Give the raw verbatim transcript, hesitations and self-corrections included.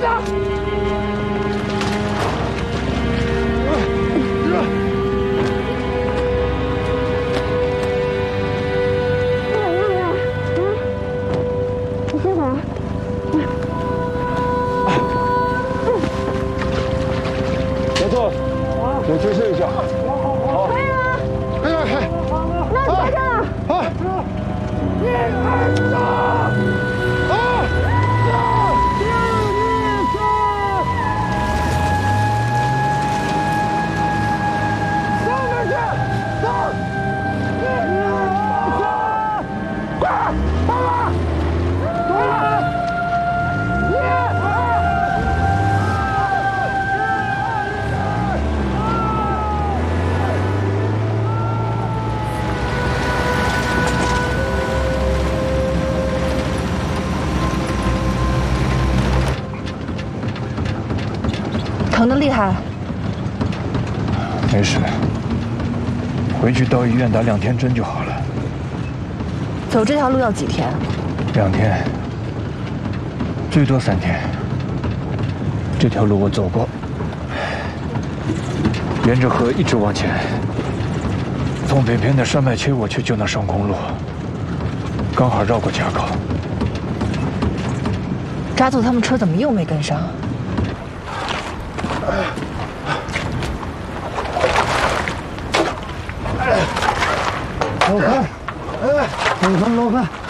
你接受一下，好，可以吗？可以，可以。那你接上了。好，一二三，啊，四，六一三，上面去，走，一二三，快，跑了，走了，一二。 疼得厉害， 没事，回去到医院打两天针就好了。 走这条路要几天？ 两天，最多三天。这条路我走过，沿着河一直往前，从北边的山脉切过去就那上公路，刚好绕过垭口。 扎组他们车怎么又没跟上？ 老潘，哎，老潘，老潘。